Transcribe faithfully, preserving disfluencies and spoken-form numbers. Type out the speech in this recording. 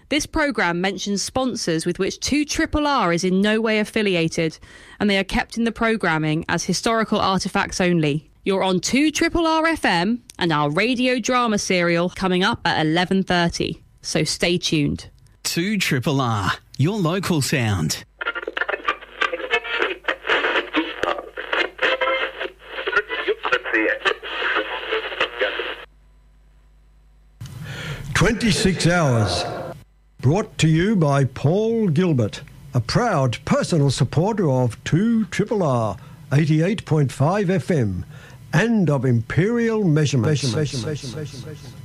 This programme mentions sponsors with which two R R R is in no way affiliated, and they are kept in the programming as historical artefacts only. You're on two R R R F M and our radio drama serial coming up at eleven thirty, so stay tuned. two R R R, your local sound. twenty-six hours. Brought to you by Paul Gilbert, a proud personal supporter of two R R R, eighty-eight point five F M, and of Imperial Measurements. Measurements. Measurements.